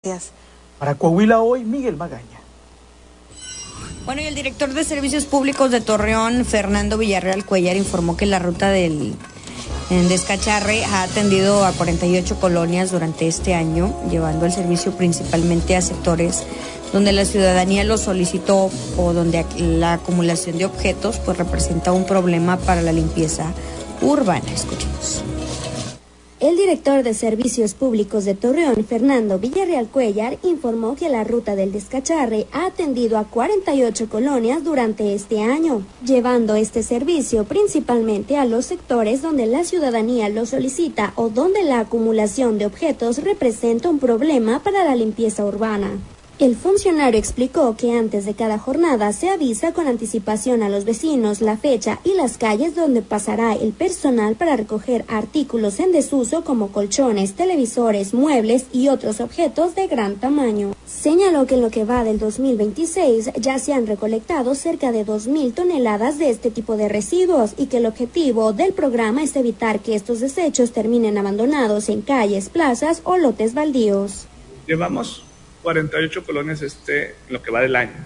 Gracias. Para Coahuila Hoy, Miguel Magaña. Bueno, y el director de Servicios Públicos de Torreón, Fernando Villarreal Cuellar, informó que la ruta del Descacharre ha atendido a 48 colonias durante este año, llevando el servicio principalmente a sectores donde la ciudadanía lo solicitó o donde la acumulación de objetos pues representa un problema para la limpieza urbana. Escuchemos. El director de Servicios Públicos de Torreón, Fernando Villarreal Cuellar, informó que la ruta del Descacharre ha atendido a 48 colonias durante este año, llevando este servicio principalmente a los sectores donde la ciudadanía lo solicita o donde la acumulación de objetos representa un problema para la limpieza urbana. El funcionario explicó que antes de cada jornada se avisa con anticipación a los vecinos la fecha y las calles donde pasará el personal para recoger artículos en desuso como colchones, televisores, muebles y otros objetos de gran tamaño. Señaló que en lo que va del 2026 ya se han recolectado cerca de 2.000 toneladas de este tipo de residuos y que el objetivo del programa es evitar que estos desechos terminen abandonados en calles, plazas o lotes baldíos. Llevamos 48 colonias lo que va del año.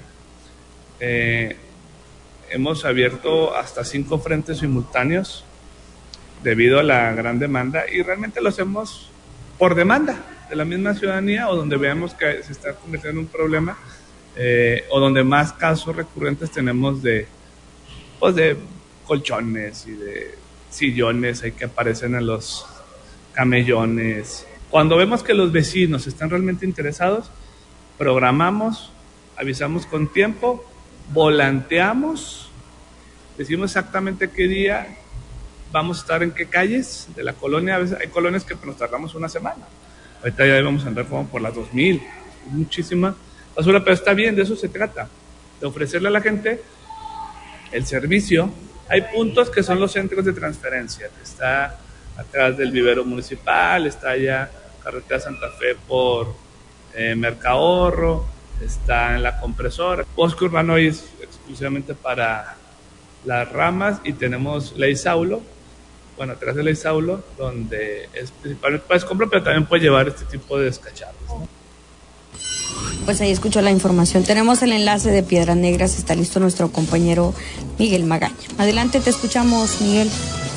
Hemos abierto hasta 5 frentes simultáneos debido a la gran demanda y realmente lo hacemos por demanda de la misma ciudadanía o donde veamos que se está convirtiendo en un problema o donde más casos recurrentes tenemos de colchones y de sillones ahí que aparecen en los camellones. Cuando vemos que los vecinos están realmente interesados, programamos, avisamos con tiempo, volanteamos, decimos exactamente qué día vamos a estar en qué calles de la colonia. A veces hay colonias que nos tardamos una semana. Ahorita ya vamos a andar como por las 2.000, muchísima basura, pero está bien, de eso se trata, de ofrecerle a la gente el servicio. Hay puntos que son los centros de transferencia, que está atrás del vivero municipal, está allá carretera Santa Fe por Mercahorro, está en la compresora. Bosque urbano hoy es exclusivamente para las ramas y tenemos la Isaulo, bueno, atrás de la Isaulo, donde es principalmente para compra, pero también puede llevar este tipo de descacharros, ¿no? Pues ahí escuchó la información. Tenemos el enlace de Piedras Negras, está listo nuestro compañero Miguel Magaña. Adelante, te escuchamos, Miguel.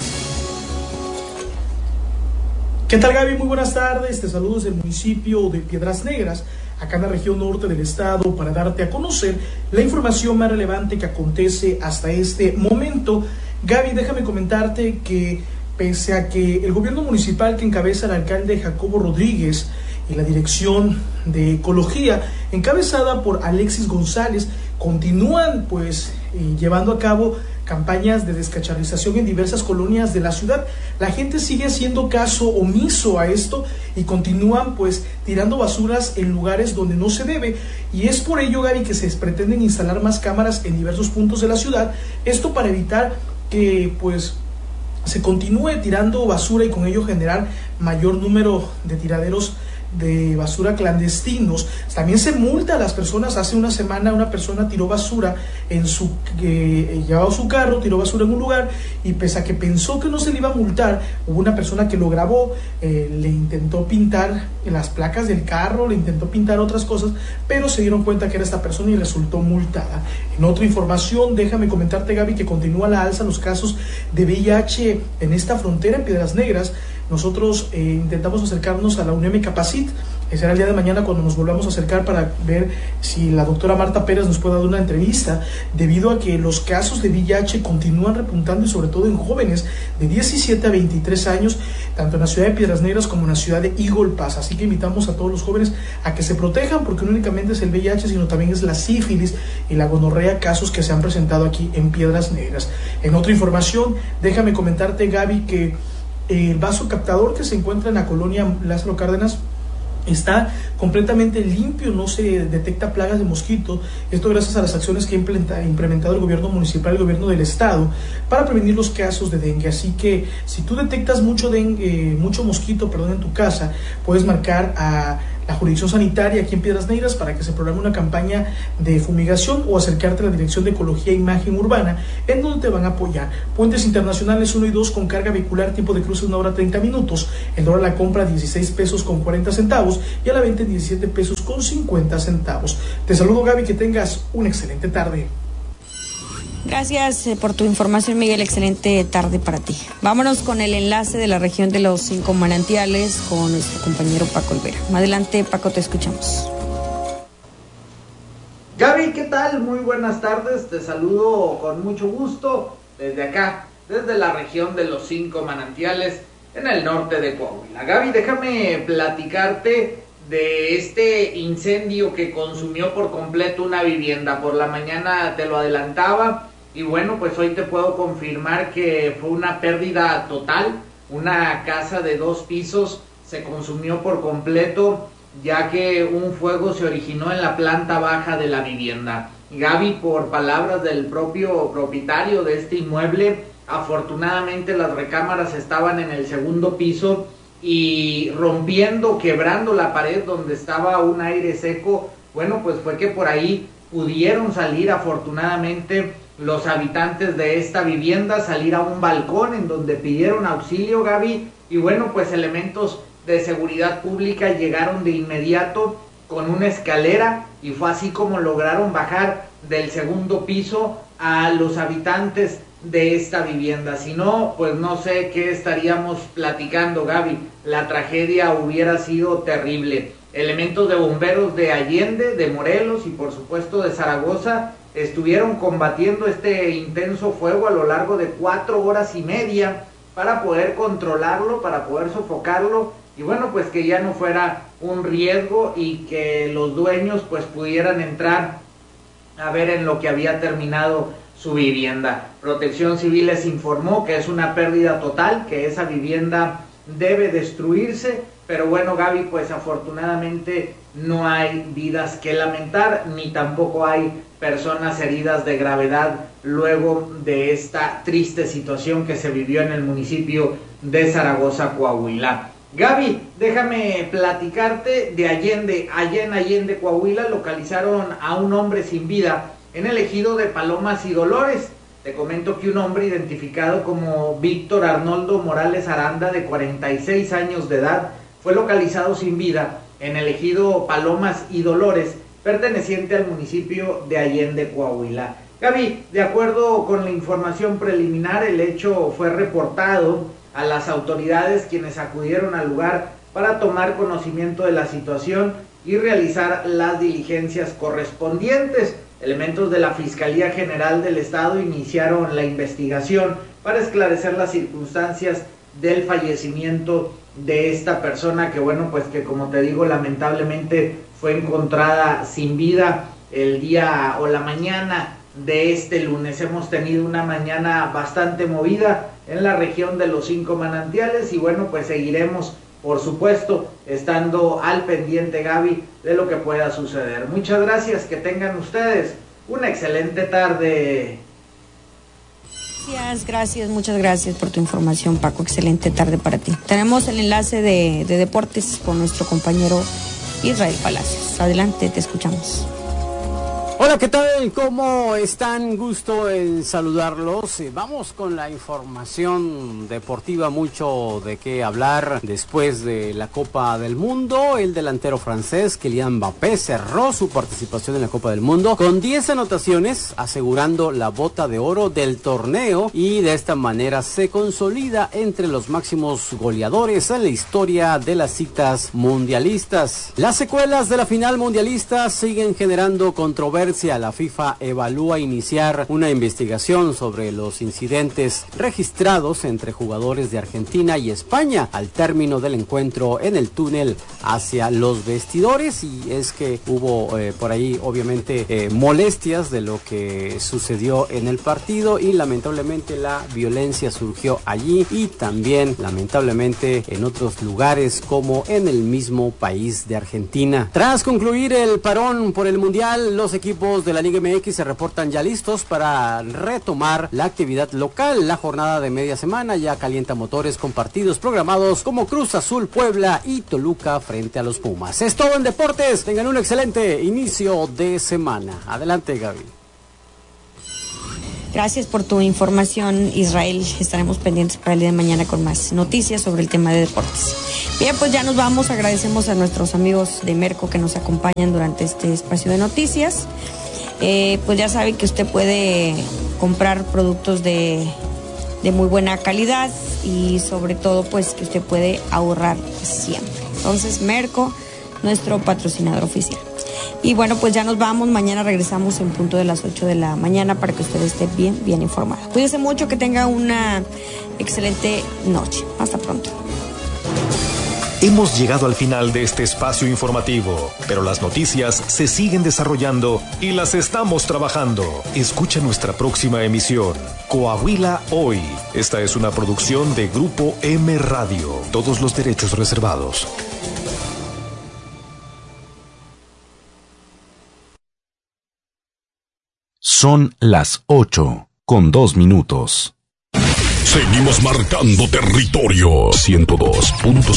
¿Qué tal, Gaby? Muy buenas tardes, te saludo desde el municipio de Piedras Negras, acá en la región norte del estado, para darte a conocer la información más relevante que acontece hasta este momento. Gaby, déjame comentarte que pese a que el gobierno municipal que encabeza el alcalde Jacobo Rodríguez y la dirección de ecología encabezada por Alexis González continúan llevando a cabo campañas de descacharrización en diversas colonias de la ciudad, la gente sigue haciendo caso omiso a esto y continúan tirando basuras en lugares donde no se debe, y es por ello, Gaby, que se pretenden instalar más cámaras en diversos puntos de la ciudad, esto para evitar que se continúe tirando basura y con ello generar mayor número de tiraderos de basura clandestinos. También se multa a las personas. Hace una semana una persona tiró basura llevaba su carro, tiró basura en un lugar y pese a que pensó que no se le iba a multar, hubo una persona que lo grabó, le intentó pintar las placas del carro, le intentó pintar otras cosas, pero se dieron cuenta que era esta persona y resultó multada. En otra información, déjame comentarte, Gaby, que continúa la alza los casos de VIH en esta frontera en Piedras Negras. Nosotros intentamos acercarnos a la UNEM Capacit, será el día de mañana cuando nos volvamos a acercar para ver si la doctora Marta Pérez nos puede dar una entrevista, debido a que los casos de VIH continúan repuntando y sobre todo en jóvenes de 17 a 23 años, tanto en la ciudad de Piedras Negras como en la ciudad de Eagle Pass. Así que invitamos a todos los jóvenes a que se protejan, porque no únicamente es el VIH, sino también es la sífilis y la gonorrea, casos que se han presentado aquí en Piedras Negras. En otra información, déjame comentarte, Gaby, que el vaso captador que se encuentra en la colonia Lázaro Cárdenas está completamente limpio, no se detecta plagas de mosquito. Esto gracias a las acciones que ha implementado el gobierno municipal y el gobierno del estado para prevenir los casos de dengue. Así que si tú detectas mucho mosquito en tu casa, puedes marcar a la jurisdicción sanitaria aquí en Piedras Negras para que se programe una campaña de fumigación o acercarte a la Dirección de Ecología e Imagen Urbana, en donde te van a apoyar. Puentes internacionales 1 y 2 con carga vehicular, tiempo de cruce 1 hora 30 minutos, el dólar a la compra 16 pesos con 40 centavos y a la venta 17 pesos con 50 centavos. Te saludo, Gaby, que tengas una excelente tarde. Gracias por tu información, Miguel. Excelente tarde para ti. Vámonos con el enlace de la región de los 5 manantiales con nuestro compañero Paco Olvera. Adelante, Paco, te escuchamos. Gaby, ¿qué tal? Muy buenas tardes. Te saludo con mucho gusto desde acá, desde la región de los 5 manantiales en el norte de Coahuila. Gaby, déjame platicarte de este incendio que consumió por completo una vivienda. Por la mañana te lo adelantaba y bueno, pues hoy te puedo confirmar que fue una pérdida total. Una casa de 2 pisos se consumió por completo, ya que un fuego se originó en la planta baja de la vivienda. Gaby, por palabras del propio propietario de este inmueble, afortunadamente las recámaras estaban en el segundo piso y rompiendo, quebrando la pared donde estaba un aire seco, bueno, pues fue que por ahí pudieron salir afortunadamente los habitantes de esta vivienda, salir a un balcón en donde pidieron auxilio, Gaby, y bueno, pues elementos de seguridad pública llegaron de inmediato con una escalera y fue así como lograron bajar del segundo piso a los habitantes de esta vivienda. Si no, pues no sé qué estaríamos platicando, Gaby. La tragedia hubiera sido terrible. Elementos de bomberos de Allende, de Morelos y por supuesto de Zaragoza estuvieron combatiendo este intenso fuego a lo largo de 4 horas y media para poder controlarlo, para poder sofocarlo y bueno, pues que ya no fuera un riesgo y que los dueños pues pudieran entrar a ver en lo que había terminado su vivienda. Protección Civil les informó que es una pérdida total, que esa vivienda debe destruirse, pero bueno, Gaby, pues afortunadamente no hay vidas que lamentar, ni tampoco hay personas heridas de gravedad luego de esta triste situación que se vivió en el municipio de Zaragoza, Coahuila. Gaby, déjame platicarte de Allende. Allá en Allende, Coahuila, localizaron a un hombre sin vida en el ejido de Palomas y Dolores. Te comento que un hombre identificado como Víctor Arnoldo Morales Aranda, de 46 años de edad, fue localizado sin vida en el ejido Palomas y Dolores, perteneciente al municipio de Allende, Coahuila. Gaby, de acuerdo con la información preliminar, el hecho fue reportado a las autoridades, quienes acudieron al lugar para tomar conocimiento de la situación y realizar las diligencias correspondientes. Elementos de la Fiscalía General del Estado iniciaron la investigación para esclarecer las circunstancias del fallecimiento de esta persona que bueno, pues que como te digo, lamentablemente fue encontrada sin vida el día o la mañana de este lunes. Hemos tenido una mañana bastante movida en la región de los 5 manantiales y bueno, pues seguiremos por supuesto estando al pendiente, Gaby, de lo que pueda suceder. Muchas gracias, que tengan ustedes una excelente tarde. Gracias, muchas gracias por tu información, Paco. Excelente tarde para ti. Tenemos el enlace de deportes con nuestro compañero Israel Palacios. Adelante, te escuchamos. Hola, ¿qué tal? ¿Cómo están? Gusto en saludarlos. Vamos con la información deportiva, mucho de qué hablar después de la Copa del Mundo. El delantero francés Kylian Mbappé cerró su participación en la Copa del Mundo con 10 anotaciones, asegurando la bota de oro del torneo y de esta manera se consolida entre los máximos goleadores en la historia de las citas mundialistas. Las secuelas de la final mundialista siguen generando controversia. La FIFA evalúa iniciar una investigación sobre los incidentes registrados entre jugadores de Argentina y España al término del encuentro en el túnel hacia los vestidores, y es que hubo por ahí obviamente molestias de lo que sucedió en el partido y lamentablemente la violencia surgió allí y también lamentablemente en otros lugares como en el mismo país de Argentina. Tras concluir el parón por el Mundial, los equipos equipos de la Liga MX se reportan ya listos para retomar la actividad local. La jornada de media semana ya calienta motores con partidos programados como Cruz Azul, Puebla y Toluca frente a los Pumas. Es todo en deportes. Tengan un excelente inicio de semana. Adelante, Gaby. Gracias por tu información, Israel. Estaremos pendientes para el día de mañana con más noticias sobre el tema de deportes. Bien, pues ya nos vamos. Agradecemos a nuestros amigos de Merco que nos acompañan durante este espacio de noticias. Pues ya saben que usted puede comprar productos de muy buena calidad y sobre todo pues que usted puede ahorrar siempre. Entonces, Merco, nuestro patrocinador oficial. Y bueno, pues ya nos vamos. Mañana regresamos en punto de las 8 de la mañana para que usted esté bien informado. Cuídese mucho, que tenga una excelente noche. Hasta pronto. Hemos llegado al final de este espacio informativo, pero las noticias se siguen desarrollando y las estamos trabajando. Escucha nuestra próxima emisión, Coahuila Hoy. Esta es una producción de Grupo M Radio. Todos los derechos reservados. Son las 8:02. Seguimos marcando territorio. 102.5